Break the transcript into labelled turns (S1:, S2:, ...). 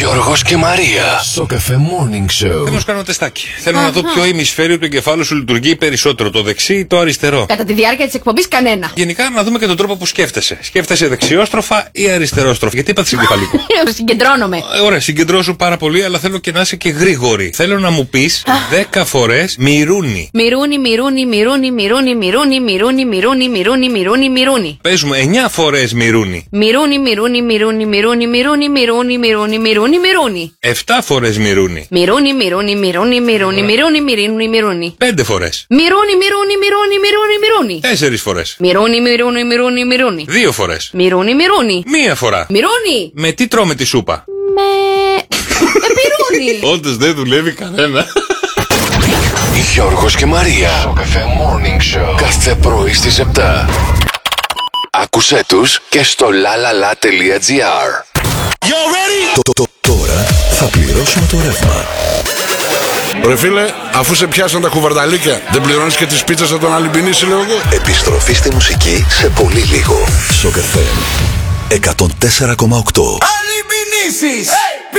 S1: Γιώργος και Μαρία. Στο Cafe Morning Show.
S2: Θέλω να σου κάνω τεστάκι. Θέλω να δω ποιο ημισφαίριο του εγκεφάλου σου λειτουργεί περισσότερο, το δεξί ή το αριστερό.
S3: Κατά τη διάρκεια της εκπομπής, κανένα.
S2: Γενικά να δούμε και τον τρόπο που σκέφτεσαι. Σκέφτεσαι δεξιόστροφα ή αριστερόστροφα. Γιατί είπατε εγκεφαλικό.
S3: Συγκεντρώνομαι.
S2: Ωραία, συγκεντρώσου πάρα πολύ, αλλά θέλω και να είσαι και γρήγορη. Θέλω να μου πεις 10 φορές μυρούνι.
S3: Μυρούνι, μυρούνι, μυρούνι, μυρούνι, μυρούνι, μυρούνι, μυρούνι, μυρούνι, μυρούνι, μυρούνι.
S2: Παίζουμε 9 φορές μυρούνι.
S3: Μυρούνι, μυρούνι, μυρούνι, μυρούνι, μυρούνι, μυρούνι, μυρούνι, μυρούνι, μυρούνι.
S2: 7 φορές μυρούνι.
S3: Μυρούνι, μυρούνι, μυρούνι, μυρούνι, μυρούνι, μυρούνι, μυρούνι.
S2: 5 φορές.
S3: Μυρούνι, μυρούνι, μυρούνι, μυρούνι, μυρούνι.
S2: 4 φορές.
S3: Μυρούνι, μυρούνι, μυρούνι, μυρούνι.
S2: 2 φορές.
S3: Μυρούνι, μυρούνι.
S2: 1 φορά.
S3: Μυρούνι.
S2: Με τι τρώμε τη σούπα.
S3: Μυρούνι.
S2: Όντως δεν δουλεύει κανένα.
S1: Γιώργος και Μαρία. Στο Cafe Morning Show. Κάθε πρωί στις 7. Άκουσέ τους και στο lalala.gr.
S4: Τώρα θα πληρώσουμε το ρεύμα.
S5: Ρε φίλε, αφού σε πιάσαν τα κουβαρδαλίκια, δεν πληρώνεις και τις πίτσες από τον Αλυμπινίση, λέω εγώ.
S4: Επιστροφή στη μουσική σε πολύ λίγο. Στο Cafe 104,8.
S6: Αλυμπινίσεις!